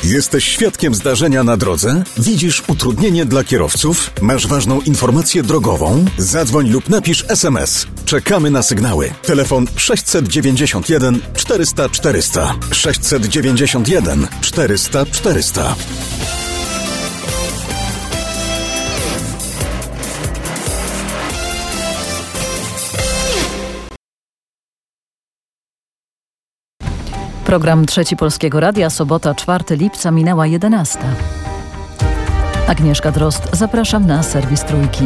Jesteś świadkiem zdarzenia na drodze? Widzisz utrudnienie dla kierowców? Masz ważną informację drogową? Zadzwoń lub napisz SMS. Czekamy na sygnały. Telefon 691 400 400. 691 400 400. Program Trzeci Polskiego Radia, sobota 4 lipca, minęła 11. Agnieszka Drozd, zapraszam na serwis Trójki.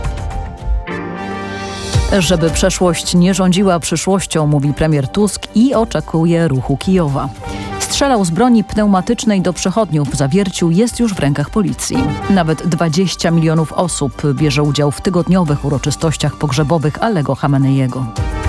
Żeby przeszłość nie rządziła przyszłością, mówi premier Tusk i oczekuje ruchu Kijowa. Strzelał z broni pneumatycznej do przechodniów w Zawierciu, jest już w rękach policji. Nawet 20 milionów osób bierze udział w tygodniowych uroczystościach pogrzebowych Alego Chameneiego.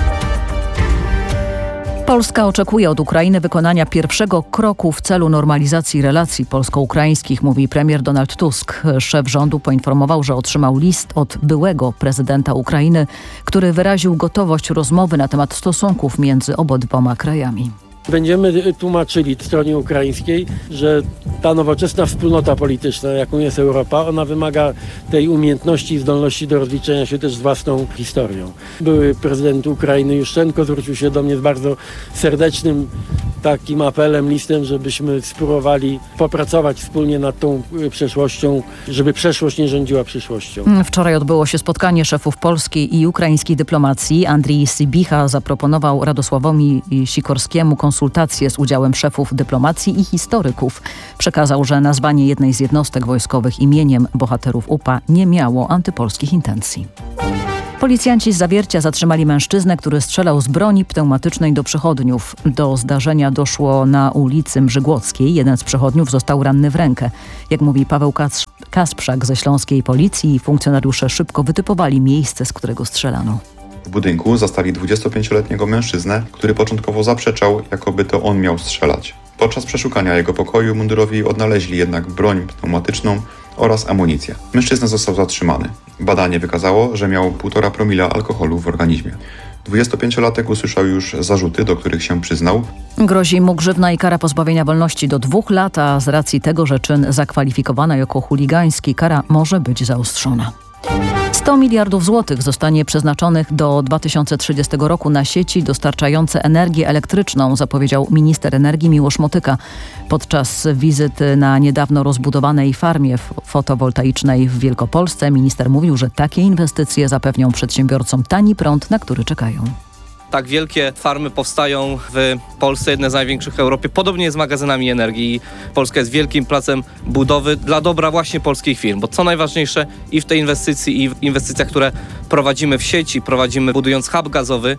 Polska oczekuje od Ukrainy wykonania pierwszego kroku w celu normalizacji relacji polsko-ukraińskich, mówi premier Donald Tusk. Szef rządu poinformował, że otrzymał list od byłego prezydenta Ukrainy, który wyraził gotowość rozmowy na temat stosunków między obydwoma krajami. Będziemy tłumaczyli stronie ukraińskiej, że ta nowoczesna wspólnota polityczna, jaką jest Europa, ona wymaga tej umiejętności i zdolności do rozliczenia się też z własną historią. Były prezydent Ukrainy Juszczenko zwrócił się do mnie z bardzo serdecznym takim apelem, listem, żebyśmy spróbowali popracować wspólnie nad tą przeszłością, żeby przeszłość nie rządziła przyszłością. Wczoraj odbyło się spotkanie szefów polskiej i ukraińskiej dyplomacji. Andrii Sybicha zaproponował Radosławowi Sikorskiemu konsultacje z udziałem szefów dyplomacji i historyków. Przekazał, że nazwanie jednej z jednostek wojskowych imieniem bohaterów UPA nie miało antypolskich intencji. Policjanci z Zawiercia zatrzymali mężczyznę, który strzelał z broni pneumatycznej do przechodniów. Do zdarzenia doszło na ulicy Mrzygłockiej. Jeden z przechodniów został ranny w rękę. Jak mówi Paweł Kasprzak ze śląskiej policji, funkcjonariusze szybko wytypowali miejsce, z którego strzelano. W budynku zastali 25-letniego mężczyznę, który początkowo zaprzeczał, jakoby to on miał strzelać. Podczas przeszukania jego pokoju mundurowi odnaleźli jednak broń pneumatyczną oraz amunicję. Mężczyzna został zatrzymany. Badanie wykazało, że miał 1,5 promila alkoholu w organizmie. 25-latek usłyszał już zarzuty, do których się przyznał. Grozi mu grzywna i kara pozbawienia wolności do 2 lat, a z racji tego, że czyn zakwalifikowano jako chuligański, kara może być zaostrzona. 100 miliardów złotych zostanie przeznaczonych do 2030 roku na sieci dostarczające energię elektryczną, zapowiedział minister energii Miłosz Motyka. Podczas wizyty na niedawno rozbudowanej farmie fotowoltaicznej w Wielkopolsce minister mówił, że takie inwestycje zapewnią przedsiębiorcom tani prąd, na który czekają. Tak wielkie farmy powstają w Polsce, jedne z największych w Europie. Podobnie jest z magazynami energii. Polska jest wielkim placem budowy dla dobra właśnie polskich firm. Bo co najważniejsze i w tej inwestycji, i w inwestycjach, które prowadzimy w sieci, prowadzimy budując hub gazowy,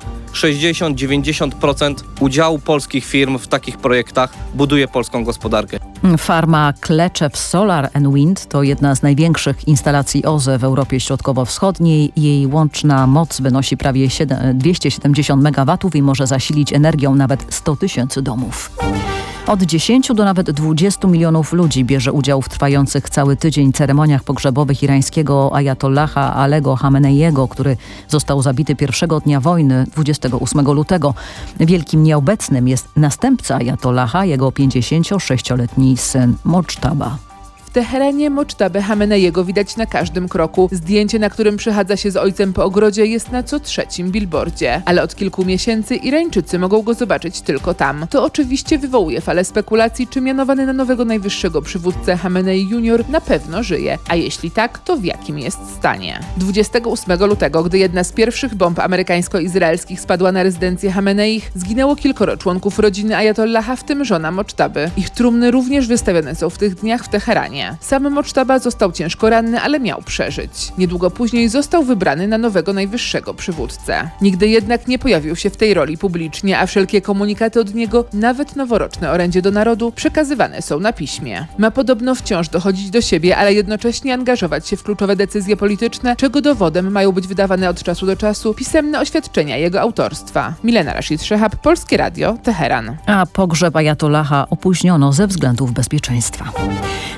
60-90% udziału polskich firm w takich projektach buduje polską gospodarkę. Farma Kleczew Solar and Wind to jedna z największych instalacji OZE w Europie Środkowo-Wschodniej. Jej łączna moc wynosi prawie 270 MW i może zasilić energią nawet 100 000 domów. Od 10 do nawet 20 milionów ludzi bierze udział w trwających cały tydzień ceremoniach pogrzebowych irańskiego ajatollaha Alego Chameneiego, który został zabity pierwszego dnia wojny, 28 lutego. Wielkim nieobecnym jest następca ajatollaha, jego 56-letni syn Mochtaba. W Teheranie Mochdabę Chameneiego widać na każdym kroku. Zdjęcie, na którym przechadza się z ojcem po ogrodzie, jest na co 3. billboardzie. Ale od kilku miesięcy Irańczycy mogą go zobaczyć tylko tam. To oczywiście wywołuje falę spekulacji, czy mianowany na nowego najwyższego przywódcę Chamenei Junior na pewno żyje. A jeśli tak, to w jakim jest stanie? 28 lutego, gdy jedna z pierwszych bomb amerykańsko-izraelskich spadła na rezydencję Chameneich, zginęło kilkoro członków rodziny ajatollaha, w tym żona Mochtaby. Ich trumny również wystawione są w tych dniach w Teheranie. Sam Mochtaba został ciężko ranny, ale miał przeżyć. Niedługo później został wybrany na nowego najwyższego przywódcę. Nigdy jednak nie pojawił się w tej roli publicznie, a wszelkie komunikaty od niego, nawet noworoczne orędzie do narodu, przekazywane są na piśmie. Ma podobno wciąż dochodzić do siebie, ale jednocześnie angażować się w kluczowe decyzje polityczne, czego dowodem mają być wydawane od czasu do czasu pisemne oświadczenia jego autorstwa. Milena Rashid Szehab, Polskie Radio, Teheran. A pogrzeb ajatollaha opóźniono ze względów bezpieczeństwa.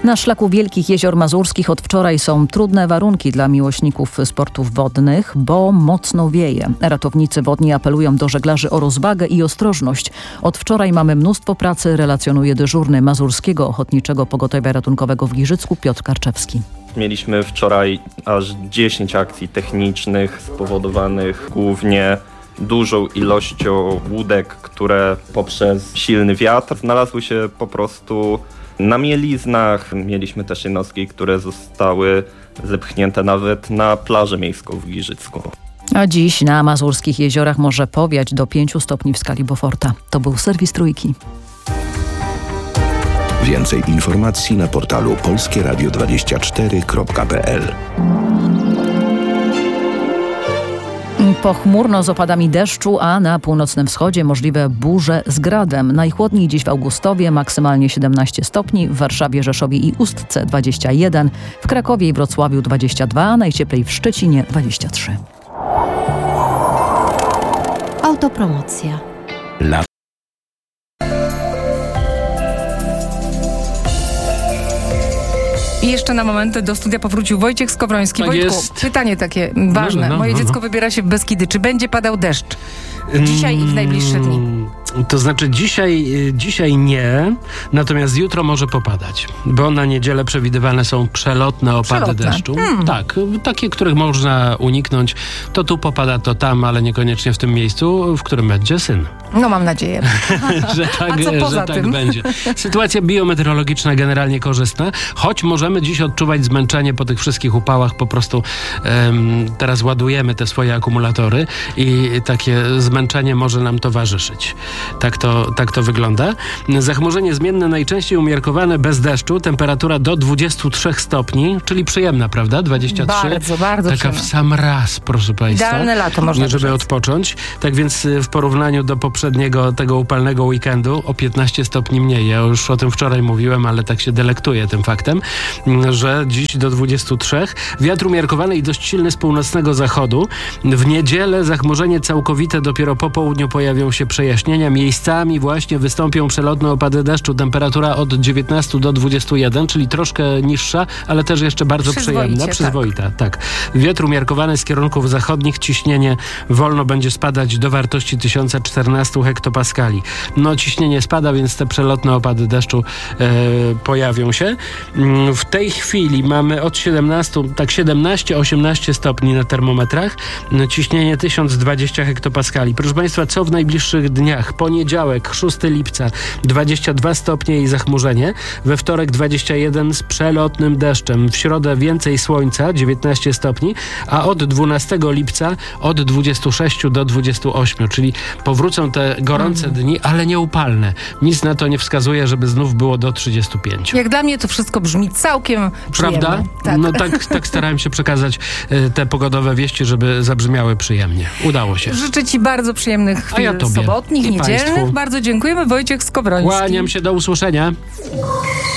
Na szlaku Wielkich Jezior Mazurskich od wczoraj są trudne warunki dla miłośników sportów wodnych, bo mocno wieje. Ratownicy wodni apelują do żeglarzy o rozwagę i ostrożność. Od wczoraj mamy mnóstwo pracy, relacjonuje dyżurny Mazurskiego Ochotniczego Pogotowia Ratunkowego w Giżycku Piotr Karczewski. Mieliśmy wczoraj aż 10 akcji technicznych spowodowanych głównie dużą ilością łódek, które poprzez silny wiatr znalazły się po prostu na mieliznach. Mieliśmy też jednostki, które zostały zepchnięte nawet na plażę miejską w Giżycku. A dziś na mazurskich jeziorach może powiać do 5 stopni w skali Beauforta. To był serwis Trójki. Więcej informacji na portalu polskieradio24.pl. Pochmurno z opadami deszczu, a na północnym wschodzie możliwe burze z gradem. Najchłodniej dziś w Augustowie, maksymalnie 17 stopni, w Warszawie, Rzeszowie i Ustce 21, w Krakowie i Wrocławiu 22, a najcieplej w Szczecinie 23. Autopromocja. I jeszcze na moment do studia powrócił Wojciech Skowroński. Tak Wojtku, jest. pytanie takie ważne. Moje dziecko wybiera się w Beskidy. Czy będzie padał deszcz? Dzisiaj i w najbliższe dni. To znaczy dzisiaj nie, natomiast jutro może popadać, bo na niedzielę przewidywane są przelotne opady deszczu. Tak, takie, których można uniknąć. To tu popada, to tam, ale niekoniecznie w tym miejscu, w którym będzie syn. No mam nadzieję. że tak będzie. Sytuacja biometeorologiczna generalnie korzystna, choć możemy dziś odczuwać zmęczenie po tych wszystkich upałach. Po prostu teraz ładujemy te swoje akumulatory i takie zmęczenie może nam towarzyszyć. Tak to wygląda. Zachmurzenie zmienne, najczęściej umiarkowane, bez deszczu. Temperatura do 23 stopni, czyli przyjemna, prawda? 23. Bardzo Taka przyjemna. w sam raz, proszę Państwa. Idealne lato można żeby rzec. odpocząć. Tak więc w porównaniu do poprzedniego, tego upalnego weekendu o 15 stopni mniej. Ja już o tym wczoraj mówiłem, ale tak się delektuję tym faktem, że dziś do 23. Wiatr umiarkowany i dość silny z północnego zachodu. W niedzielę zachmurzenie całkowite, dopiero po południu pojawią się przejaśnienia. Miejscami właśnie wystąpią przelotne opady deszczu. Temperatura od 19 do 21, czyli troszkę niższa, ale też jeszcze bardzo przyjemna. Przyzwoita, tak. Wiatr umiarkowany z kierunków zachodnich. Ciśnienie wolno będzie spadać do wartości 1014 hektopaskali. No ciśnienie spada, więc te przelotne opady deszczu pojawią się. W tej chwili mamy od 17-18 stopni na termometrach. Ciśnienie 1020 hektopaskali. Proszę Państwa, co w najbliższych dniach? Poniedziałek, 6 lipca, 22 stopnie i zachmurzenie. We wtorek 21 z przelotnym deszczem. W środę więcej słońca, 19 stopni, a od 12 lipca od 26 do 28, czyli powrócą te gorące dni, ale nieupalne. Nic na to nie wskazuje, żeby znów było do 35. Jak dla mnie to wszystko brzmi całkiem przyjemnie. Prawda? Tak. No tak starałem się przekazać te pogodowe wieści, żeby zabrzmiały przyjemnie. Udało się. Życzę Ci bardzo przyjemnych chwil tobie. sobotnich, I niedzielnych. państwu. Bardzo dziękujemy. Wojciech Skowroński. Kłaniam się, do usłyszenia.